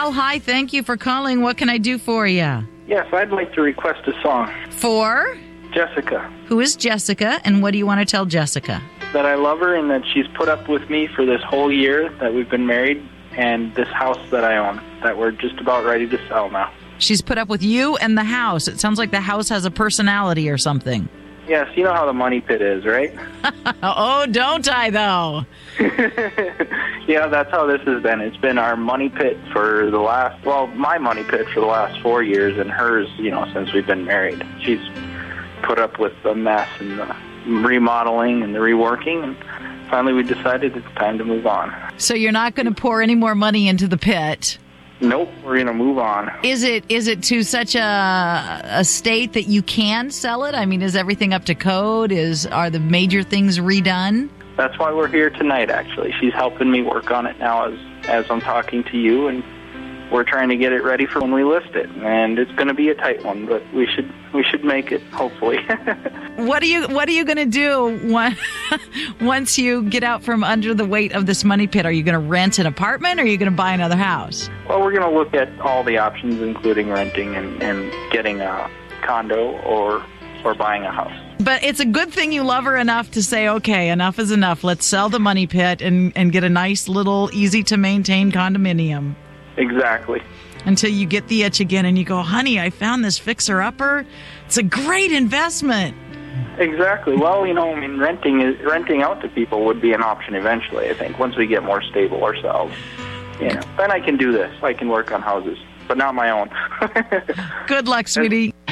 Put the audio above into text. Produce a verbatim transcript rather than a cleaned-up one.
Al, hi. Thank you for calling. What can I do for you? Yes, I'd like to request a song. For? Jessica. Who is Jessica, and what do you want to tell Jessica? That I love her and that she's put up with me for this whole year that we've been married and this house that I own that we're just about ready to sell now. She's put up with you and the house. It sounds like the house has a personality or something. Yes, you know how the money pit is, right? Oh, don't I, though? Yeah, that's how this has been. It's been our money pit for the last, well, my money pit for the last four years and hers, you know, since we've been married. She's put up with the mess and the remodeling and the reworking, and finally we decided it's time to move on. So you're not going to pour any more money into the pit? Nope, we're going to move on. Is it is it to such a a state that you can sell it? I mean, is everything up to code? Is Are the major things redone? That's why we're here tonight, actually. She's helping me work on it now as, as I'm talking to you, and we're trying to get it ready for when we list it. And it's going to be a tight one, but we should we should make it, hopefully. What are you What are you going to do when, once you get out from under the weight of this money pit? Are you going to rent an apartment, or are you going to buy another house? Well, we're going to look at all the options, including renting and, and getting a condo or or buying a house. But it's a good thing you love her enough to say, okay, enough is enough. Let's sell the money pit and, and get a nice little easy-to-maintain condominium. Exactly. Until you get the itch again and you go, honey, I found this fixer-upper. It's a great investment. Exactly. Well, you know, I mean, renting is, renting out to people would be an option eventually, I think, once we get more stable ourselves. You know, then I can do this. I can work on houses, but not my own. Good luck, sweetie.